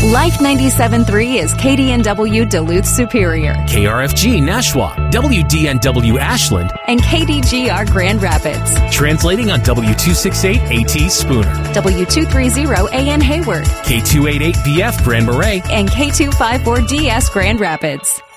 Life 97.3 is KDNW Duluth Superior, KRFG Nashua, WDNW Ashland, and KDGR Grand Rapids. Translating on W268 AT Spooner, W230 AN Hayward, K288BF Grand Marais, and K254DS Grand Rapids.